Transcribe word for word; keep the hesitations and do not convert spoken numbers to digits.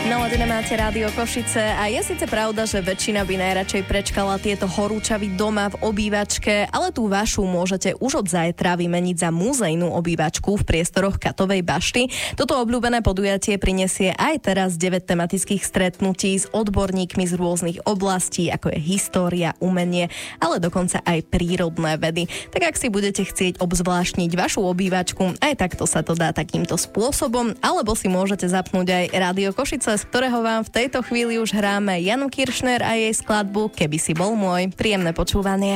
Naladené máte Rádio Košice a je síce pravda, že väčšina by najradšej prečkala tieto horúčavy doma v obývačke, ale tú vašu môžete už od zajtra vymeniť za muzejnú obývačku v priestoroch Katovej bašty. Toto obľúbené podujatie prinesie aj teraz deväť tematických stretnutí s odborníkmi z rôznych oblastí, ako je história, umenie, ale dokonca aj prírodné vedy. Tak ak si budete chcieť obzvláštniť vašu obývačku, aj takto sa to dá takýmto spôsobom, alebo si môžete zapnúť aj Rádio Košice, z ktorého vám v tejto chvíli už hráme Janu Kiršner a jej skladbu Keby si bol môj. Príjemné počúvanie.